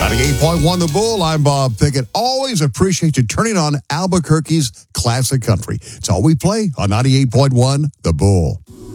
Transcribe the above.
98.1 The Bull, I'm Bob Pickett. Always appreciate you turning on Albuquerque's classic country. It's all we play on 98.1 The Bull.